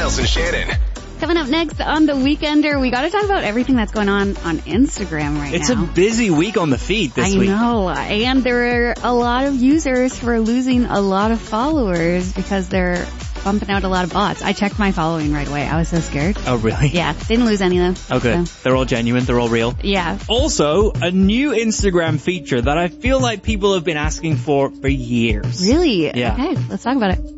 Miles and Shannon. Coming up next on The Weekender, we got to talk about everything that's going on Instagram right now. It's a busy week on the feed this week. I know, and there are a lot of users who are losing a lot of followers because they're bumping out a lot of bots. I checked my following right away. I was so scared. Oh, really? Yeah, didn't lose any of them. Okay, So. they're all genuine, they're all real. Yeah. Also, a new Instagram feature that I feel like people have been asking for years. Really? Yeah. Okay, let's talk about it.